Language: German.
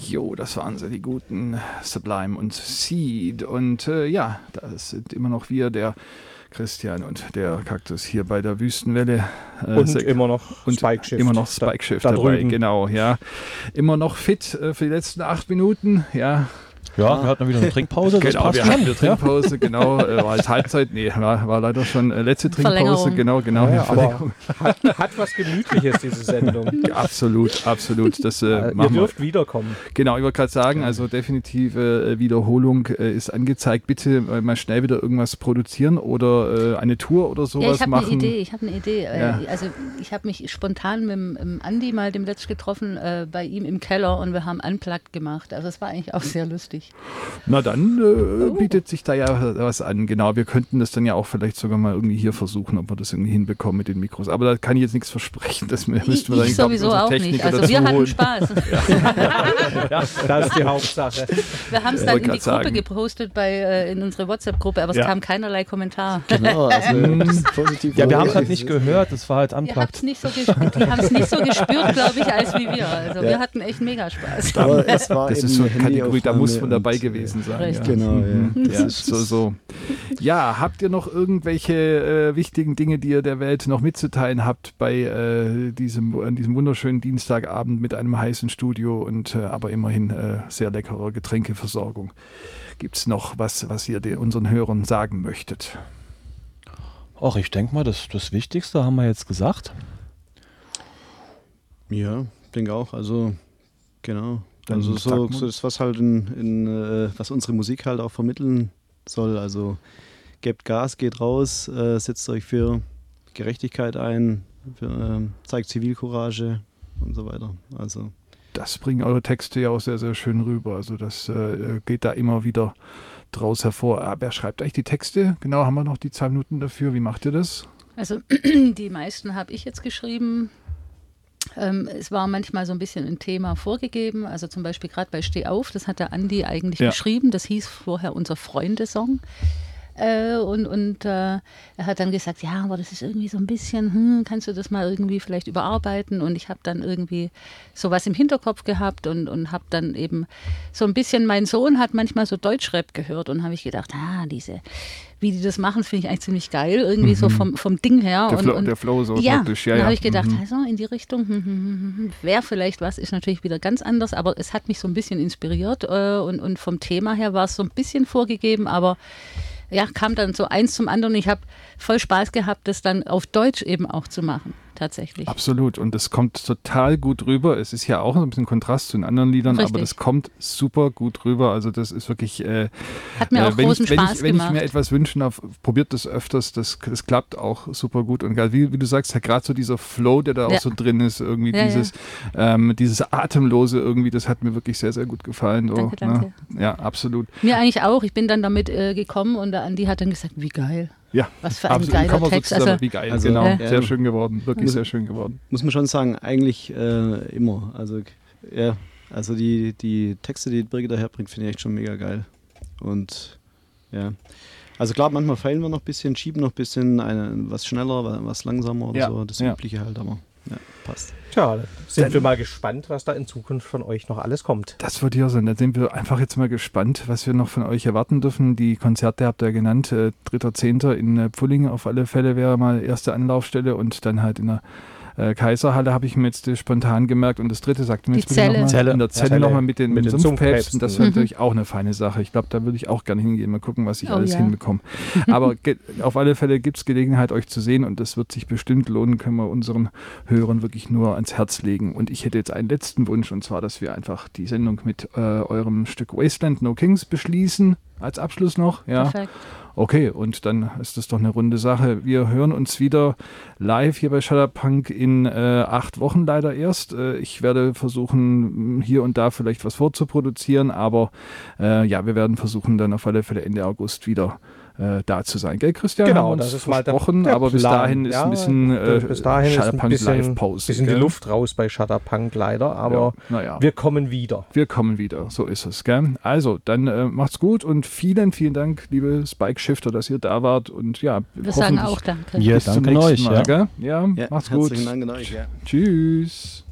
Jo, das waren sie, die guten Sublime und Seed. Und ja, das sind immer noch wir, der Christian und der Kaktus hier bei der Wüstenwelle. Und immer noch Spike Shift. Immer noch Spike Shift da dabei, drüben. genau, ja. Immer noch fit für die letzten 8 Minuten, ja. Ja, wir hatten wieder eine Trinkpause. Das Genau, passt wir schon. hatten eine Trinkpause, genau. War als Halbzeit, nee, war leider schon letzte Trinkpause, genau. Ja, aber hat was Gemütliches, diese Sendung. Absolut. Das Ihr machen wir. dürft wiederkommen. Genau, ich wollte gerade sagen, also definitive Wiederholung ist angezeigt. Bitte mal schnell wieder irgendwas produzieren oder eine Tour oder sowas ich machen. Ich habe eine Idee. Ja. Also ich habe mich spontan mit dem Andi mal dem Letzt getroffen, bei ihm im Keller, und wir haben Unplugged gemacht. Also es war eigentlich auch sehr lustig. Na dann bietet sich da ja was an. Genau, wir könnten das dann ja auch vielleicht sogar mal irgendwie hier versuchen, ob wir das irgendwie hinbekommen mit den Mikros. Aber da kann ich jetzt nichts versprechen. Das müssten wir Ich sowieso auch nicht. Also wir hatten Spaß. Ja, das ist die Hauptsache. Wir haben es dann in die Gruppe gepostet, in unsere WhatsApp-Gruppe, aber es kam keinerlei Kommentar. Genau, also das ist positiv. Ja, wir haben es halt nicht gehört, das war halt Die unplugged. haben es nicht so gespürt, glaube ich, als wie wir. Also wir hatten echt mega Spaß. Aber es war Das eben ist so eine eine Kategorie, da muss man Handyaufnahme dabei und, gewesen sein. Richtig. Ja. Genau, ja. Ja, so. Ja, habt ihr noch irgendwelche wichtigen Dinge, die ihr der Welt noch mitzuteilen habt an diesem wunderschönen Dienstagabend mit einem heißen Studio und aber immerhin sehr leckerer Getränkeversorgung? Gibt es noch was ihr unseren Hörern sagen möchtet? Ach, ich denke mal, das Wichtigste haben wir jetzt gesagt. Ja, denke auch. Also, genau. Dann Also sagt man. so das, was halt was unsere Musik halt auch vermitteln soll. Also gebt Gas, geht raus, setzt euch für Gerechtigkeit ein, zeigt Zivilcourage und so weiter. Also Das bringen eure Texte ja auch sehr, sehr schön rüber. Also das geht da immer wieder draus hervor. Wer schreibt eigentlich die Texte? Genau, haben wir noch die 2 Minuten dafür. Wie macht ihr das? Also die meisten habe ich jetzt geschrieben. Es war manchmal so ein bisschen ein Thema vorgegeben. Also zum Beispiel gerade bei Steh auf, das hat der Andi eigentlich geschrieben. Das hieß vorher unser Freundesong. Er hat dann gesagt, ja, aber das ist irgendwie so ein bisschen, kannst du das mal irgendwie vielleicht überarbeiten? Und ich habe dann irgendwie sowas im Hinterkopf gehabt und habe dann eben so ein bisschen, mein Sohn hat manchmal so Deutschrap gehört und habe ich gedacht, wie die das machen, finde ich eigentlich ziemlich geil, irgendwie so vom Ding her. Der Flow so ja, praktisch. dann habe ich gedacht, also in die Richtung, wäre vielleicht was, ist natürlich wieder ganz anders, aber es hat mich so ein bisschen inspiriert und vom Thema her war es so ein bisschen vorgegeben, aber ja, kam dann so eins zum anderen. Ich habe voll Spaß gehabt, das dann auf Deutsch eben auch zu machen, tatsächlich. Absolut. Und das kommt total gut rüber. Es ist ja auch ein bisschen Kontrast zu den anderen Liedern, Richtig. aber das kommt super gut rüber. Also das ist wirklich... Hat mir auch großen Spaß wenn ich gemacht. mir etwas wünschen darf, probiert das öfters. Das klappt auch super gut. Und wie du sagst, gerade so dieser Flow, der da auch so drin ist, irgendwie dieses Atemlose irgendwie, das hat mir wirklich sehr, sehr gut gefallen. So, Danke. Ne? Ja, absolut. Mir eigentlich auch. Ich bin dann damit gekommen und der Andi hat dann gesagt, wie geil. Ja, was für ein geiler Text. Also, wie geil, also, genau. ja. Sehr schön geworden. Wirklich sehr schön geworden. muss man schon sagen, eigentlich immer. Also ja, also die Texte, die Birgit daherbringt, finde ich echt schon mega geil. Und ja, also klar, manchmal feilen wir noch ein bisschen, schieben noch ein bisschen was schneller, was langsamer oder so. Das Übliche halt, aber ja, passt. Tja, sind wir mal gespannt, was da in Zukunft von euch noch alles kommt. Das wird ja sein. Da sind wir einfach jetzt mal gespannt, was wir noch von euch erwarten dürfen. Die Konzerte habt ihr genannt. 3.10. in Pfullingen auf alle Fälle wäre mal erste Anlaufstelle und dann halt in der Kaiserhalle habe ich mir jetzt spontan gemerkt. Und das dritte sagte mir die jetzt bitte Zelle. nochmal. In der Zelle nochmal mit den Sumpfpäpsten. Sumpfpäpsten. Das wäre natürlich auch eine feine Sache. Ich glaube, da würde ich auch gerne hingehen. Mal gucken, was ich alles hinbekomme. Aber auf alle Fälle gibt es Gelegenheit, euch zu sehen. Und das wird sich bestimmt lohnen. Können wir unseren Hörern wirklich nur ans Herz legen. Und ich hätte jetzt einen letzten Wunsch. Und zwar, dass wir einfach die Sendung mit eurem Stück Wasteland No Kings beschließen. Als Abschluss noch. Ja. Perfekt. Okay, und dann ist das doch eine runde Sache. Wir hören uns wieder live hier bei Shutterpunk in 8 Wochen leider erst. Ich werde versuchen, hier und da vielleicht was vorzuproduzieren, aber wir werden versuchen, dann auf alle Fälle Ende August wieder da zu sein. Gell, Christian? Genau, haben wir uns das ist mal versprochen, der aber bis Plan. dahin ist ein bisschen Shutterpunk Live-Pause. Bisschen die Luft raus bei Shutterpunk leider, aber wir kommen wieder. Wir kommen wieder, so ist es. Gell? Also, dann macht's gut und vielen, vielen Dank, liebe Spike Shifter, dass ihr da wart. Und ja, wir sagen auch danke. Bis zum nächsten Mal. Gell? Ja, Ja, macht's gut. Herzlichen Dank an euch. Ja. Tschüss.